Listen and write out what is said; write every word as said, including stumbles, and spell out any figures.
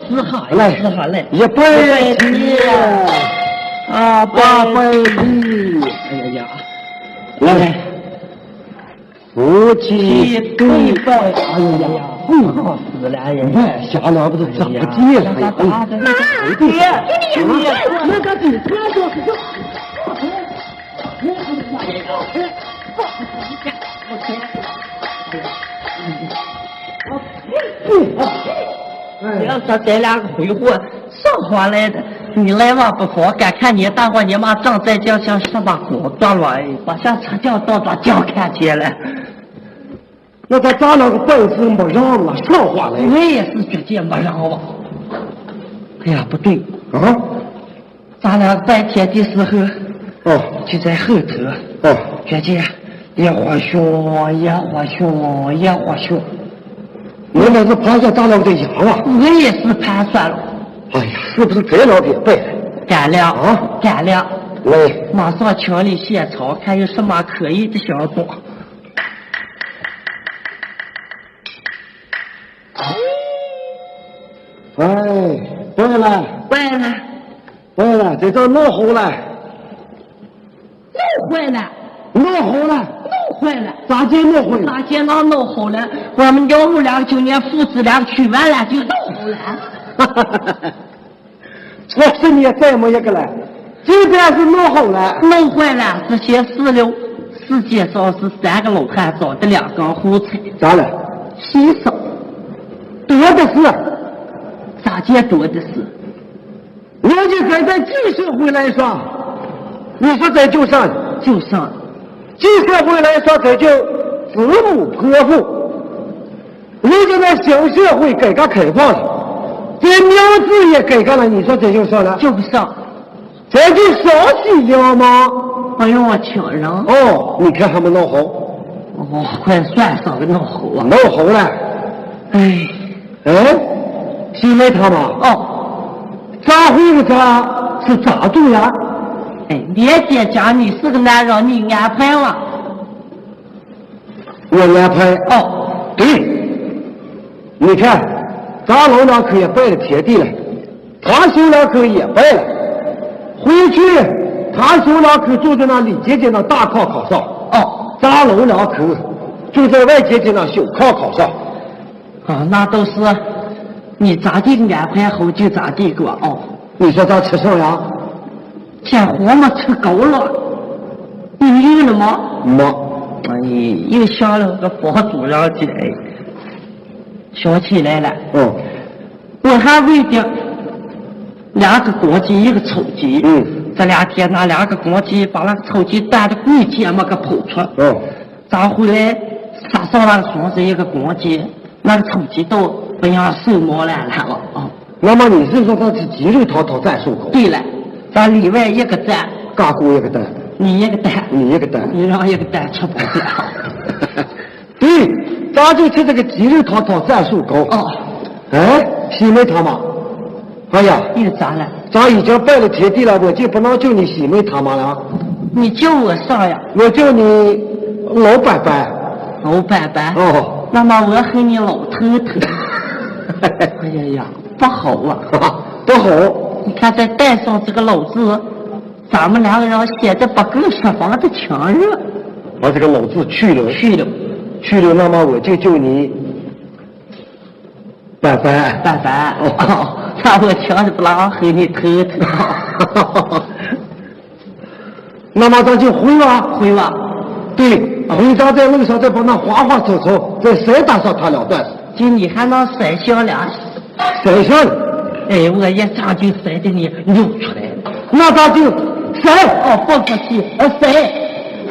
四号， 来四号来， 一百七啊，八百里。 哎呀呀， 来，夫妻对拜。哎呀呀， 不好死了人！ 哎，下来不是咋不急了？哎呀， 爹，爹，爹，那个比他说可就。不要说这两个挥霍上花来的，你来嘛不妨敢看你大伙你妈正在叫像什么果断了，把像车轿到这叫看见了。 那他咋那个本事没让了上花来？ 我也是觉得没让我。哎呀，不对啊！ 咱俩白天的时候， 哦， 就在后头， 哦， 觉得也滑熊，也滑熊，也滑熊。 你那是爬下大老的羊啊！ 我也是盘算了。 哎呀，是不是这老别背？ 干了啊， 干了！ 来， 马上墙里现炒，看有什么可以的小东。 哎，对了， 坏了， 对了，这叫弄好了， 弄坏了， 弄好了， 弄坏了。 咋就弄坏了？ 咋见到弄好了？我们娘母俩就连父子俩取完了就弄好了。 哈哈哈哈！我是你再没一个了，这边是弄好了， 弄坏了，这些石榴，世界上是三个老汉长的两根胡子， 咋了？ 稀少， 多的是， 咋见多的是？ 我就该在旧社会来说，你说在旧上， 就上旧社会来说，这就子母泼妇。你就在新社会改革开放了。这名字也改革了，你说这就上了？ 就不上， 这就少气了吗？ 哎呦我亲人！ 哦，你看还没弄好？ 哦，快算上个弄好啊！ 弄好了。 哎， 哎，新来他吗？ 哦， 咋回事啊？是咋住呀？ 哎，连姐讲你是个男人，你安排吗？ 我安排。 哦， 对，你看。咱老两口也拜了天地了，他兄两口也拜了，回去他兄两口就在那李姐姐那大炕炕上， 哦， 咱老两口就在外姐姐那小炕炕上。 啊，那都是你咋地安排好就咋地给我哦。 你说咱吃上呀？ 天活嘛吃够了，你有了吗？ 没。 哎，又想了个房主人去哎。想起来了， 嗯， 我还为的两个公鸡一个雏鸡， 嗯， 这两天那两个公鸡把那个雏鸡端的柜前么个跑出， 嗯， 咱回来杀上那个双子一个公鸡，那个雏鸡都不让手毛烂了了啊。 那么你是说他是鸡肉套套战术口？ 对了，咱里外一个蛋， 嘎咕一个蛋， 你一个蛋， 你一个蛋， 你让一个蛋吃不了。 对。咱就吃这个鸡肉套套战术高哦， 哎，西梅他妈，哎呀， 又咋了？ 咱已经拜了天地了，我就不能叫你西梅他妈了。 你叫我上呀？ 我叫你老板板。 老板板。 哦， 那么我喊你老头头。哎呀呀，不好啊！ 不好！ 你看再带上这个老字，咱们两个人显得不够十方的强热。 把这个老字去了， 去了。 去了，那么我就叫你板板板板哦，那我强是不让和你头头。 那么咱就回吧， 回吧。 对，回家在路上再把那花花草草再晒打上他两段。 就你还能晒香两晒香？ 哎，我一下就晒的你扭出来了。 那咱就晒哦，不客气，呃晒。